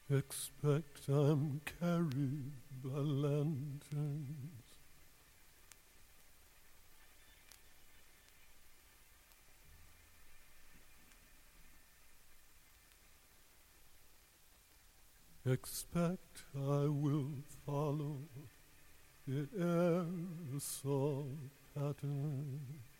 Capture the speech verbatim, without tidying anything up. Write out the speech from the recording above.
Expect I'm carried by lanterns. Expect I will follow the aerosol pattern.